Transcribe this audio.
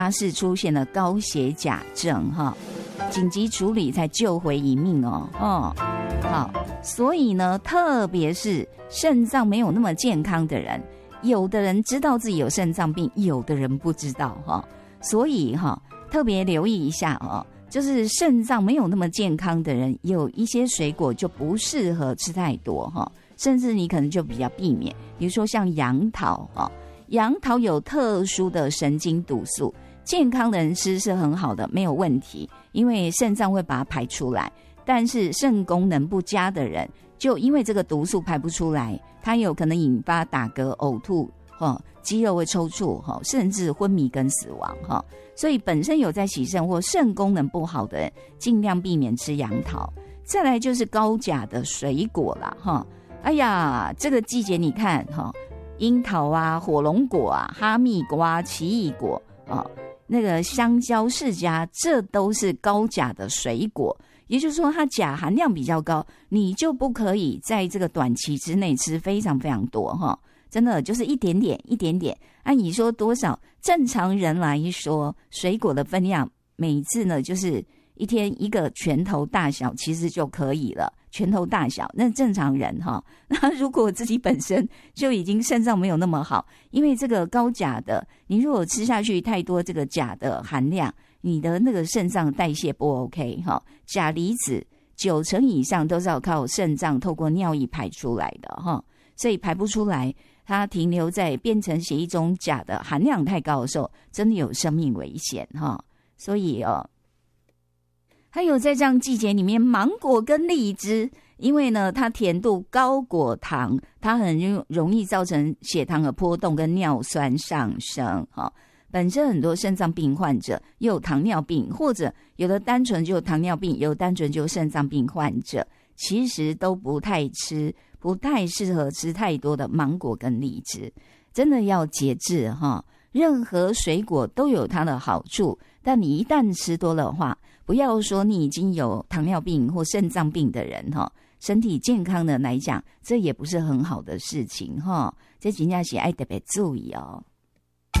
他是出现了高血钾症哈，紧急处理才救回一命哦。好，所以呢，特别是肾脏没有那么健康的人，有的人知道自己有肾脏病，有的人不知道哈，所以哈，特别留意一下哦。就是肾脏没有那么健康的人，有一些水果就不适合吃太多哈，甚至你可能就比较避免，比如说像杨桃哈，杨桃有特殊的神经毒素，健康的人吃是很好的，没有问题，因为肾脏会把它排出来。但是肾功能不佳的人，就因为这个毒素排不出来，它有可能引发打嗝、呕吐、肌肉会抽搐，甚至昏迷跟死亡。所以本身有在洗肾或肾功能不好的人，尽量避免吃杨桃。再来就是高钾的水果啦，哎呀，这个季节你看樱桃啊、火龙果啊、哈密瓜、奇异果那个香蕉、释迦，这都是高钾的水果。也就是说它钾含量比较高，你就不可以在这个短期之内吃非常非常多真的就是一点点一点点。按你说多少？正常人来说，水果的分量每次呢就是一天一个拳头大小，其实就可以了。拳头大小，那正常人那如果自己本身就已经肾脏没有那么好，因为这个高钾的，你如果吃下去太多这个钾的含量，你的那个肾脏代谢不 OK 钾离子90%以上都是要靠肾脏透过尿液排出来的所以排不出来，它停留在变成血液中钾的含量太高的时候，真的有生命危险所以还有在这样季节里面，芒果跟荔枝，因为呢它甜度高果糖，它很容易造成血糖的波动跟尿酸上升本身很多肾脏病患者又有糖尿病，或者有的单纯就有糖尿病，有单纯就有肾脏病患者，其实都不太适合吃太多的芒果跟荔枝，真的要节制任何水果都有它的好处，但你一旦吃多了的话，不要说你已经有糖尿病或肾脏病的人身体健康的来讲，这也不是很好的事情这真的是要特别注意哦。